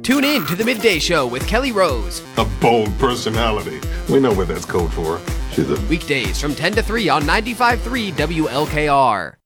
Tune in to the Midday Show with Kelly Rose. A bold personality. We know what that's code for. She's a... Weekdays from 10 to 3 on 95.3 WLKR.